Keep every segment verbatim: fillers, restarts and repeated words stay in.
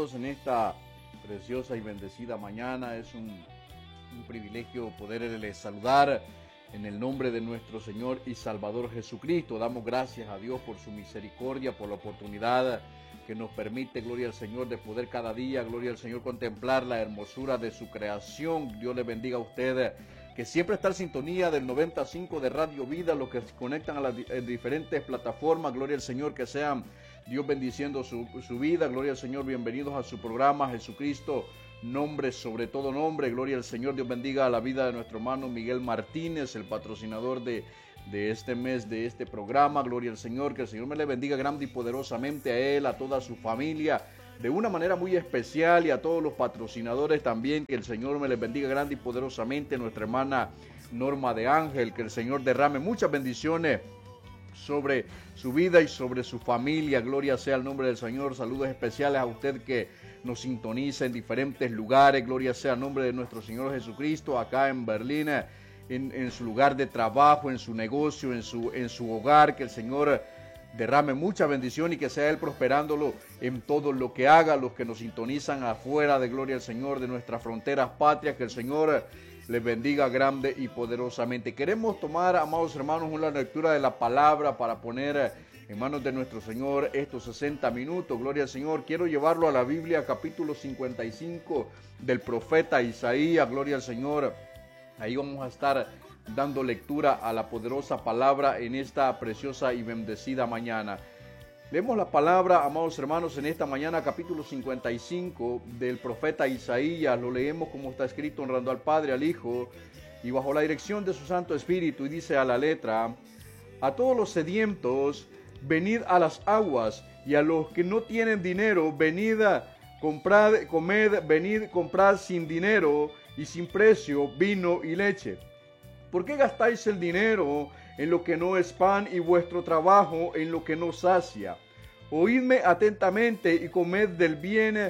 todos en esta preciosa y bendecida mañana. Es un, un privilegio poderles saludar en el nombre de nuestro Señor y Salvador Jesucristo. Damos gracias a Dios por su misericordia, por la oportunidad que nos permite, gloria al Señor, de poder cada día, gloria al Señor, contemplar la hermosura de su creación. Dios le bendiga a usted, que siempre está en sintonía del noventa y cinco de Radio Vida, los que se conectan a las diferentes plataformas. Gloria al Señor, que sean Dios bendiciendo su, su vida. Gloria al Señor, bienvenidos a su programa Jesucristo, nombre sobre todo nombre. Gloria al Señor, Dios bendiga a la vida de nuestro hermano Miguel Martínez, el patrocinador de, de este mes, de este programa. Gloria al Señor, que el Señor me le bendiga grande y poderosamente a él, a toda su familia, de una manera muy especial, y a todos los patrocinadores también, que el Señor me les bendiga grande y poderosamente. Nuestra hermana Norma de Ángel, que el Señor derrame muchas bendiciones sobre su vida y sobre su familia. Gloria sea el nombre del Señor. Saludos especiales a usted que nos sintoniza en diferentes lugares. Gloria sea el nombre de nuestro Señor Jesucristo, acá en Berlín, en, en su lugar de trabajo, en su negocio, en su, en su hogar. Que el Señor derrame mucha bendición y que sea Él prosperándolo en todo lo que haga. Los que nos sintonizan afuera, de gloria al Señor, de nuestras fronteras patrias, que el Señor les bendiga grande y poderosamente. Queremos tomar, amados hermanos, una lectura de la palabra para poner en manos de nuestro Señor estos sesenta minutos. Gloria al Señor. Quiero llevarlo a la Biblia, capítulo cincuenta y cinco del profeta Isaías. Gloria al Señor. Ahí vamos a estar dando lectura a la poderosa palabra en esta preciosa y bendecida mañana. Leemos la palabra, amados hermanos, en esta mañana, capítulo cincuenta y cinco del profeta Isaías. Lo leemos como está escrito, honrando al Padre, al Hijo, y bajo la dirección de su Santo Espíritu. Y dice a la letra: a todos los sedientos, venid a las aguas, y a los que no tienen dinero, venid a comprad, comed, venid, comprad sin dinero y sin precio vino y leche. ¿Por qué gastáis el dinero en lo que no es pan, y vuestro trabajo en lo que no sacia? Oídme atentamente y comed del bien,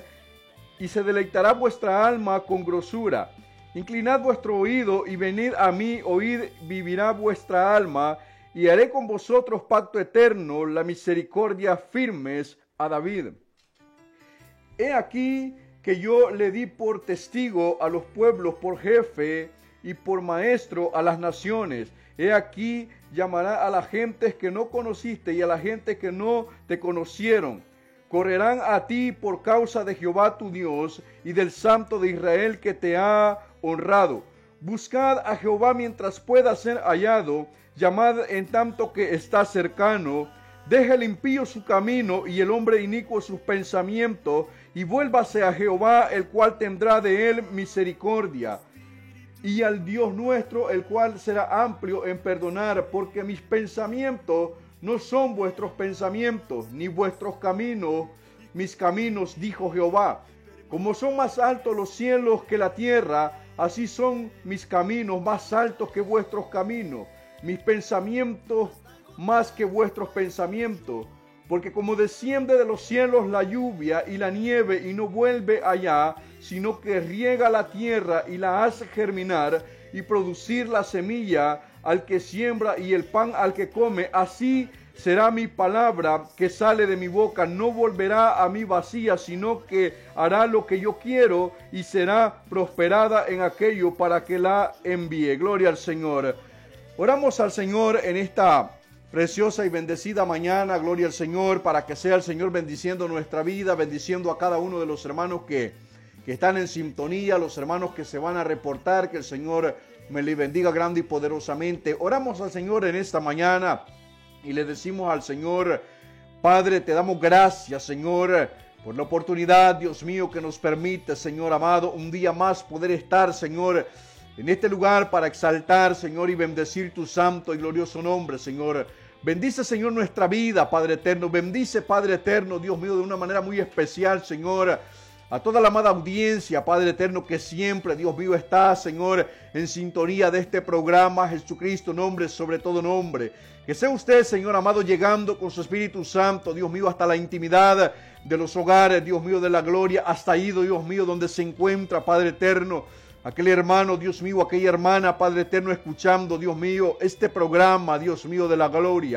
y se deleitará vuestra alma con grosura. Inclinad vuestro oído y venid a mí, oíd, vivirá vuestra alma, y haré con vosotros pacto eterno, la misericordia firmes a David. He aquí que yo le di por testigo a los pueblos, por jefe y por maestro a las naciones. He aquí llamará a las gentes que no conociste y a la gente que no te conocieron. Correrán a ti por causa de Jehová tu Dios y del Santo de Israel que te ha honrado. Buscad a Jehová mientras pueda ser hallado, llamad en tanto que está cercano. Deja el impío su camino y el hombre inicuo sus pensamientos, y vuélvase a Jehová, el cual tendrá de él misericordia, y al Dios nuestro, el cual será amplio en perdonar, porque mis pensamientos no son vuestros pensamientos, ni vuestros caminos mis caminos, dijo Jehová. Como son más altos los cielos que la tierra, así son mis caminos más altos que vuestros caminos, mis pensamientos más que vuestros pensamientos. Porque como desciende de los cielos la lluvia y la nieve y no vuelve allá, sino que riega la tierra y la hace germinar y producir la semilla al que siembra y el pan al que come, así será mi palabra que sale de mi boca. No volverá a mí vacía, sino que hará lo que yo quiero y será prosperada en aquello para que la envíe. Gloria al Señor. Oramos al Señor en esta preciosa y bendecida mañana. Gloria al Señor, para que sea el Señor bendiciendo nuestra vida, bendiciendo a cada uno de los hermanos que, que están en sintonía, los hermanos que se van a reportar. Que el Señor me le bendiga grande y poderosamente. Oramos al Señor en esta mañana y le decimos al Señor: Padre, te damos gracias, Señor, por la oportunidad, Dios mío, que nos permite, Señor amado, un día más poder estar, Señor, en este lugar para exaltar, Señor, y bendecir tu santo y glorioso nombre, Señor. Bendice, Señor, nuestra vida, Padre eterno. Bendice, Padre eterno, Dios mío, de una manera muy especial, Señor, a toda la amada audiencia, Padre eterno, que siempre, Dios mío, está, Señor, en sintonía de este programa, Jesucristo, nombre sobre todo nombre. Que sea usted, Señor amado, llegando con su Espíritu Santo, Dios mío, hasta la intimidad de los hogares, Dios mío, de la gloria, hasta ahí, Dios mío, donde se encuentra, Padre eterno, aquel hermano, Dios mío, aquella hermana, Padre eterno, escuchando, Dios mío, este programa, Dios mío, de la gloria.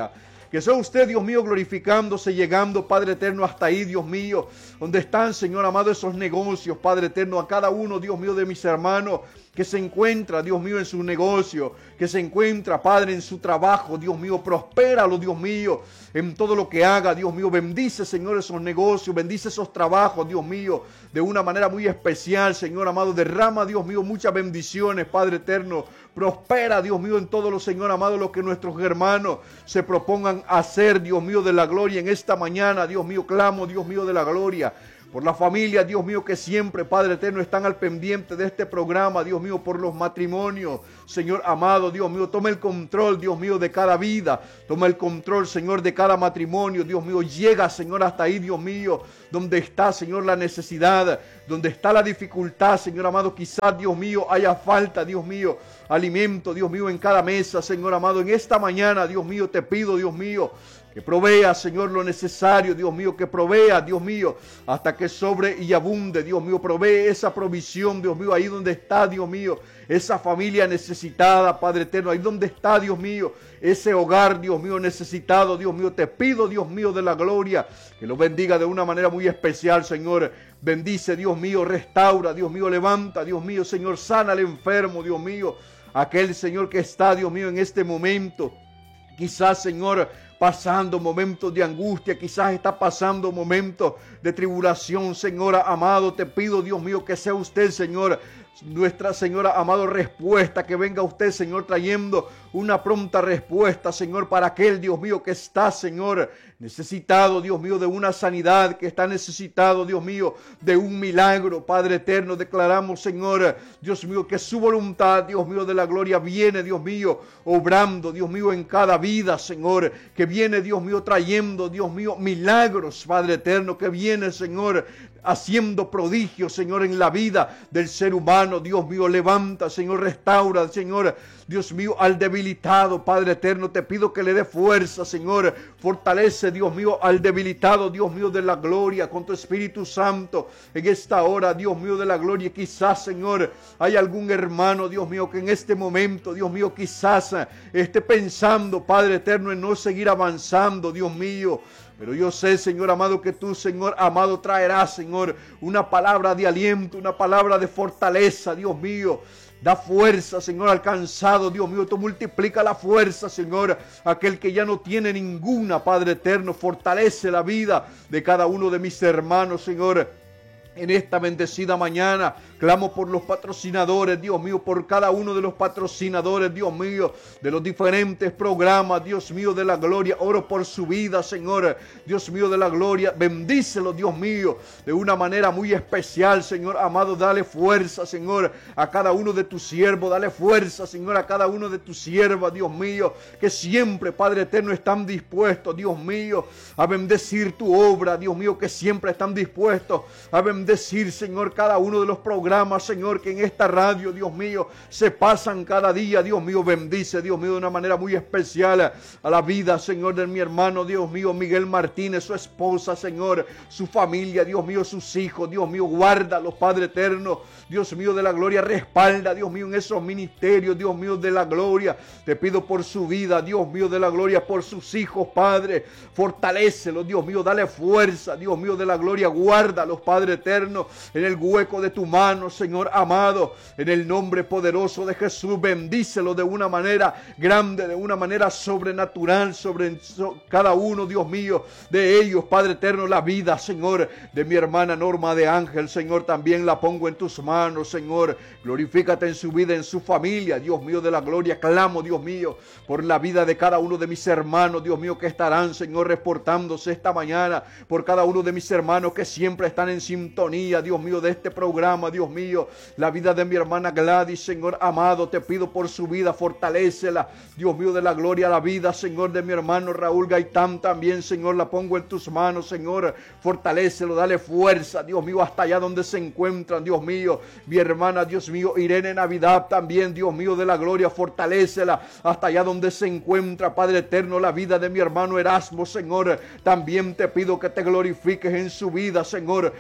Que sea usted, Dios mío, glorificándose, llegando, Padre eterno, hasta ahí, Dios mío, donde están, Señor amado, esos negocios, Padre eterno, a cada uno, Dios mío, de mis hermanos que se encuentra, Dios mío, en su negocio, que se encuentra, Padre, en su trabajo, Dios mío, prospéralo, Dios mío, en todo lo que haga, Dios mío, bendice, Señor, esos negocios, bendice esos trabajos, Dios mío, de una manera muy especial, Señor amado, derrama, Dios mío, muchas bendiciones, Padre eterno, prospera, Dios mío, en todo lo, Señor amado, lo que nuestros hermanos se propongan hacer, Dios mío, de la gloria en esta mañana, Dios mío, clamo, Dios mío, de la gloria, por la familia, Dios mío, que siempre, Padre eterno, están al pendiente de este programa, Dios mío, por los matrimonios, Señor amado, Dios mío, toma el control, Dios mío, de cada vida, toma el control, Señor, de cada matrimonio, Dios mío, llega, Señor, hasta ahí, Dios mío, donde está, Señor, la necesidad, donde está la dificultad, Señor amado, quizás, Dios mío, haya falta, Dios mío, alimento, Dios mío, en cada mesa, Señor amado, en esta mañana, Dios mío, te pido, Dios mío, que provea, Señor, lo necesario, Dios mío, que provea, Dios mío, hasta que sobre y abunde, Dios mío, provee esa provisión, Dios mío, ahí donde está, Dios mío, esa familia necesitada, Padre eterno, ahí donde está, Dios mío, ese hogar, Dios mío, necesitado, Dios mío, te pido, Dios mío, de la gloria, que lo bendiga de una manera muy especial, Señor, bendice, Dios mío, restaura, Dios mío, levanta, Dios mío, Señor, sana al enfermo, Dios mío, aquel, Señor, que está, Dios mío, en este momento, quizás, Señor, pasando momentos de angustia, quizás está pasando momentos de tribulación, Señor amado, te pido, Dios mío, que sea usted, Señor, nuestra Señora amado, respuesta, que venga usted, Señor, trayendo una pronta respuesta, Señor, para aquel, Dios mío, que está, Señor, necesitado, Dios mío, de una sanidad, que está necesitado, Dios mío, de un milagro, Padre eterno, declaramos, Señor, Dios mío, que su voluntad, Dios mío, de la gloria viene, Dios mío, obrando, Dios mío, en cada vida, Señor, que viene, Dios mío, trayendo, Dios mío, milagros, Padre eterno, que viene, Señor, haciendo prodigios, Señor, en la vida del ser humano, Dios mío, levanta, Señor, restaura, Señor, Dios mío, al debilitado, Padre eterno, te pido que le dé fuerza, Señor, fortalece, Dios mío, al debilitado, Dios mío, de la gloria, con tu Espíritu Santo, en esta hora, Dios mío, de la gloria, quizás, Señor, hay algún hermano, Dios mío, que en este momento, Dios mío, quizás esté pensando, Padre eterno, en no seguir avanzando, Dios mío, pero yo sé, Señor amado, que tú, Señor amado, traerás, Señor, una palabra de aliento, una palabra de fortaleza, Dios mío. Da fuerza, Señor, alcanzado, Dios mío, tú multiplica la fuerza, Señor, aquel que ya no tiene ninguna, Padre eterno, fortalece la vida de cada uno de mis hermanos, Señor. En esta bendecida mañana, clamo por los patrocinadores, Dios mío, por cada uno de los patrocinadores, Dios mío, de los diferentes programas, Dios mío, de la gloria. Oro por su vida, Señor, Dios mío, de la gloria. Bendícelo, Dios mío, de una manera muy especial, Señor amado. Dale fuerza, Señor, a cada uno de tus siervos. Dale fuerza, Señor, a cada uno de tus siervas, Dios mío, que siempre, Padre eterno, están dispuestos, Dios mío, a bendecir tu obra, Dios mío, que siempre están dispuestos a bendecir, Señor, cada uno de los programas, Señor, que en esta radio, Dios mío, se pasan cada día, Dios mío, bendice, Dios mío, de una manera muy especial a la vida, Señor, de mi hermano, Dios mío, Miguel Martínez, su esposa, Señor, su familia, Dios mío, sus hijos, Dios mío, guárdalos, Padre eterno, Dios mío, de la gloria, respalda, Dios mío, en esos ministerios, Dios mío, de la gloria, te pido por su vida, Dios mío, de la gloria, por sus hijos, Padre, fortalécelos, Dios mío, dale fuerza, Dios mío, de la gloria, guárdalos, Padre eterno, en el hueco de tu mano, Señor amado, en el nombre poderoso de Jesús, bendícelo de una manera grande, de una manera sobrenatural, sobre so, cada uno, Dios mío, de ellos, Padre eterno, la vida, Señor, de mi hermana Norma de Ángel, Señor, también la pongo en tus manos, Señor, glorifícate en su vida, en su familia, Dios mío, de la gloria, clamo, Dios mío, por la vida de cada uno de mis hermanos, Dios mío, que estarán, Señor, reportándose esta mañana, por cada uno de mis hermanos que siempre están en sintonía, Dios mío, de este programa, Dios mío, la vida de mi hermana Gladys, Señor amado, te pido por su vida, fortalécela, Dios mío, de la gloria, la vida, Señor, de mi hermano Raúl Gaitán también, Señor, la pongo en tus manos, Señor, fortalécelo, dale fuerza, Dios mío, hasta allá donde se encuentran, Dios mío, mi hermana, Dios mío, Irene Navidad también, Dios mío, de la gloria, fortalécela, hasta allá donde se encuentra, Padre eterno, la vida de mi hermano Erasmo, Señor, también te pido que te glorifiques en su vida, Señor, fortalécela,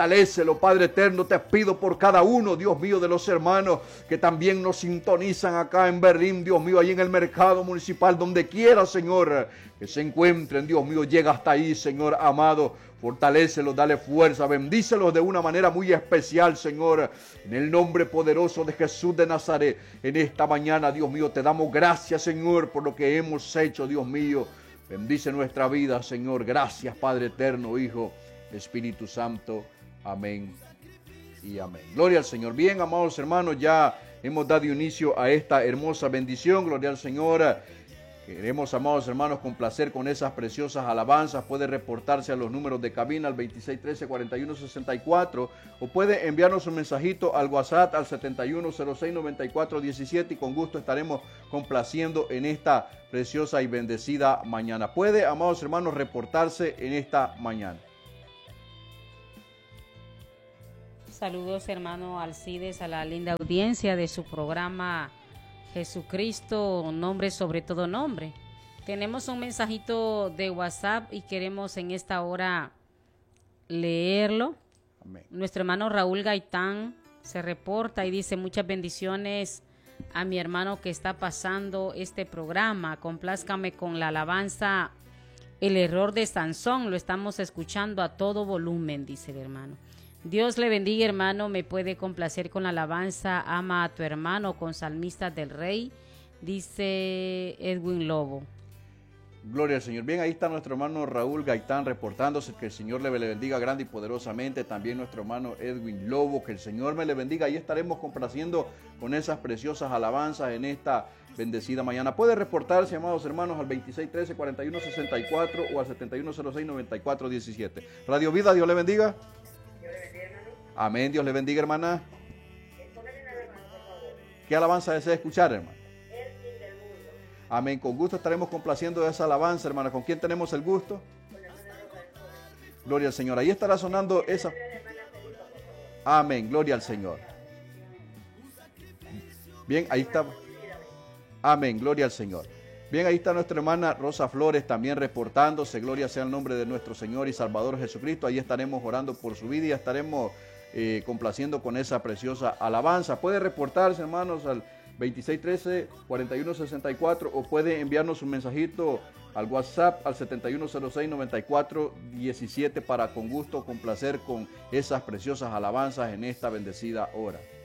fortalécelo, Padre eterno. Te pido por cada uno, Dios mío, de los hermanos que también nos sintonizan acá en Berlín, Dios mío, ahí en el mercado municipal, donde quiera, Señor, que se encuentren, Dios mío, llega hasta ahí, Señor amado. Fortalécelos, dale fuerza, bendícelos de una manera muy especial, Señor, en el nombre poderoso de Jesús de Nazaret. En esta mañana, Dios mío, te damos gracias, Señor, por lo que hemos hecho, Dios mío. Bendice nuestra vida, Señor. Gracias, Padre eterno, Hijo, Espíritu Santo. Amén y amén. Gloria al Señor. Bien, amados hermanos, ya hemos dado inicio a esta hermosa bendición. Gloria al Señor. Queremos, amados hermanos, complacer con esas preciosas alabanzas. Puede reportarse a los números de cabina al veintiséis trece cuarenta y uno sesenta y cuatro o puede enviarnos un mensajito al WhatsApp al setenta y uno cero seis noventa y cuatro diecisiete y con gusto estaremos complaciendo en esta preciosa y bendecida mañana. Puede, amados hermanos, reportarse en esta mañana. Saludos, hermano Alcides, a la linda audiencia de su programa Jesucristo, nombre sobre todo nombre. Tenemos un mensajito de WhatsApp y queremos en esta hora leerlo. Amén. Nuestro hermano Raúl Gaitán se reporta y dice: muchas bendiciones a mi hermano que está pasando este programa. Complázcame con la alabanza El error de Sansón. Lo estamos escuchando a todo volumen, dice el hermano. Dios le bendiga, hermano. Me puede complacer con la alabanza Ama a tu hermano con Salmistas del Rey, dice Edwin Lobo. Gloria al Señor. Bien, ahí está nuestro hermano Raúl Gaitán reportándose. Que el Señor le bendiga grande y poderosamente. También nuestro hermano Edwin Lobo. Que el Señor me le bendiga. Ahí estaremos complaciendo con esas preciosas alabanzas en esta bendecida mañana. Puede reportarse, amados hermanos, al veintiséis trece cuarenta y uno sesenta y cuatro o al setenta y uno cero seis noventa y cuatro diecisiete. Radio Vida, Dios le bendiga. Amén, Dios le bendiga, hermana. ¿Qué alabanza desea escuchar, hermano? Amén, con gusto estaremos complaciendo esa alabanza, hermana. ¿Con quién tenemos el gusto? Gloria al Señor. Ahí estará sonando esa. Amén, gloria al Señor. Bien, ahí está. Amén, gloria al Señor. Bien, ahí está nuestra hermana Rosa Flores también reportándose. Gloria sea el nombre de nuestro Señor y Salvador Jesucristo. Ahí estaremos orando por su vida y estaremos eh, complaciendo con esa preciosa alabanza. Puede reportarse, hermanos, al veintiséis trece cuarenta y uno sesenta y cuatro o puede enviarnos un mensajito al WhatsApp al setenta y uno cero seis noventa y cuatro diecisiete para con gusto complacer con esas preciosas alabanzas en esta bendecida hora.